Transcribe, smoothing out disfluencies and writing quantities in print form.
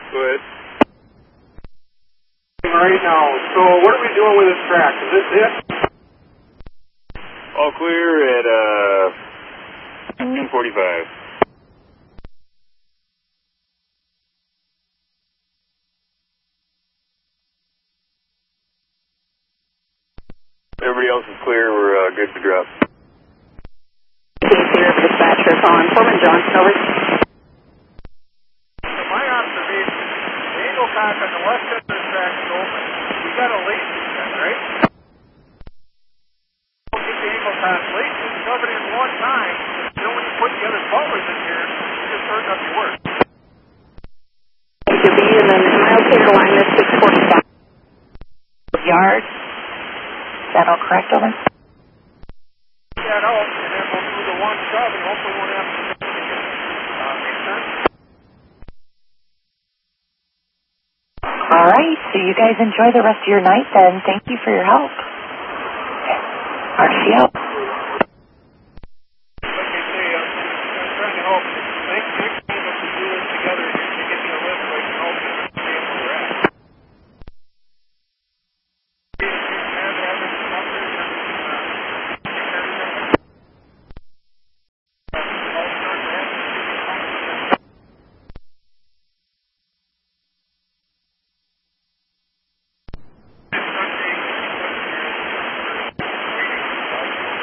Go ahead. Right now. So what are we doing with this track? Is this it? All clear at 10:45. Everybody else is clear. We're good to drop. Clear for dispatcher calling Foreman Johnson, over. From my observation, the angle cock on the left end of the track is open. We got a late descent, right? We'll get the angle cock late and shove it in one time. Then when you put the other bumpers in here, you just turned up your work. Thank you, B, and then am I okay to line this 645 yard? Is that all correct, over? That out, and then we'll do the one shove and hopefully won't have to miss it again. Make sense? All right, so you guys enjoy the rest of your night then. Thank you for your help. RC out.